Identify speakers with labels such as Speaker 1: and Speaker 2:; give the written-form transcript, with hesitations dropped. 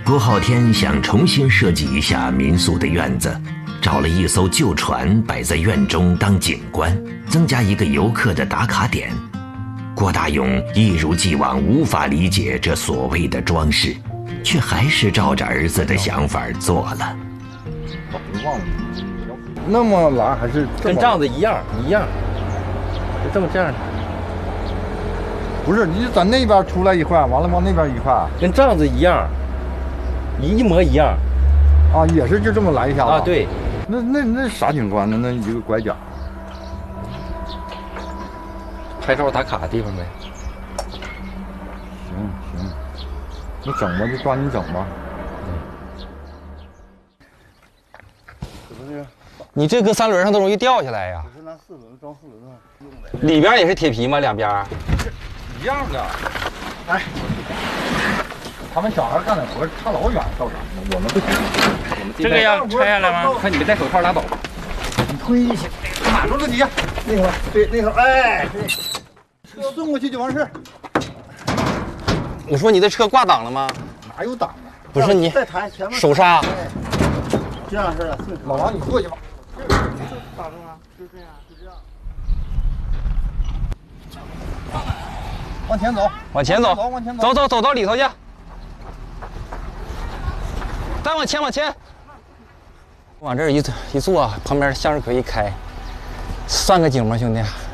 Speaker 1: 郭浩天想重新设计一下民宿的院子，找了一艘旧船摆在院中当景观，增加一个游客的打卡点。郭大勇一如既往无法理解这所谓的装饰，却还是照着儿子的想法做了。
Speaker 2: 忘了，那么蓝还是
Speaker 3: 跟帐子一样，就这样的。
Speaker 2: 不是，你在那边出来一块，完了往那边一块，
Speaker 3: 跟帐子一样，一模一样。
Speaker 2: 啊，也是就这么来一下子
Speaker 3: 啊，对。
Speaker 2: 那啥景观呢？那一个拐角。
Speaker 3: 拍照打卡的地方呗。
Speaker 2: 行，你整吧，就抓紧整吧。
Speaker 4: 你这搁3轮上都容易掉下来呀。
Speaker 2: 不是拿4轮装4轮上用的。
Speaker 4: 里边也是铁皮吗？两边？
Speaker 2: 一样的。哎，他们小孩干的活差老远，到哪呢？我们不行。
Speaker 5: 这个要拆下来吗？
Speaker 3: 看你没戴手套拉倒。
Speaker 2: 你推一下，卡住了你。那头，对，那头，哎，对，送过去就完事。
Speaker 4: 我说你的车挂档了吗？
Speaker 2: 哪有档啊？
Speaker 4: 不是你
Speaker 2: 再抬前面
Speaker 4: 手刹。
Speaker 2: 这样式的。老王，你过去吧。
Speaker 5: 打住啊！就这样，就这样。
Speaker 2: 往前走，
Speaker 4: 往前走，
Speaker 2: 往前走，
Speaker 4: 走到里头去。再往前，往这儿一坐，旁边向日葵一开，算个景吗，兄弟？